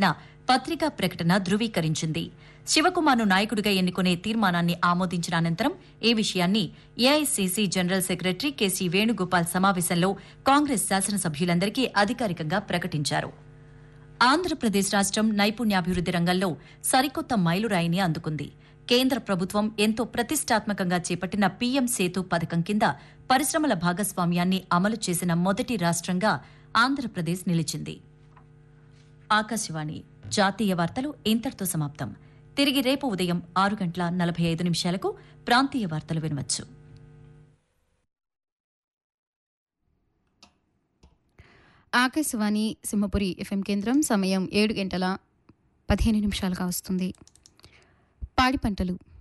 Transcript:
తెలిపిన పత్రికా ప్రకటన ధృవీకరించింది. శివకుమార్ను నాయకుడిగా ఎన్నుకునే తీర్మానాన్ని ఆమోదించిన అనంతరం ఈ విషయాన్ని AICC general secretary KC Venugopal సమావేశంలో కాంగ్రెస్ శాసనసభ్యులందరికీ అధికారికంగా ప్రకటించారు. ఆంధ్రప్రదేశ్ రాష్ట్రం నైపుణ్యాభివృద్ది రంగంలో సరికొత్త మైలురాయిని అందుకుంది. కేంద్ర ప్రభుత్వం ఎంతో ప్రతిష్టాత్మకంగా చేపట్టిన పీఎం సేతు పథకం కింద పరిశ్రమల భాగస్వామ్యాన్ని అమలు చేసిన మొదటి రాష్ట్రంగా ఆంధ్రప్రదేశ్ నిలిచింది. ఆకాశవాణి జాతీయ వార్తలు ఇంతటితో సమాప్తం. తిరిగి రేపు ఉదయం 6:45 ప్రాంతీయ వార్తలు వినవచ్చు. ఆకాశవాణి సింహపురి ఎఫ్ఎం కేంద్రం సమయం 7:15 వస్తుంది. పాడి పంటలు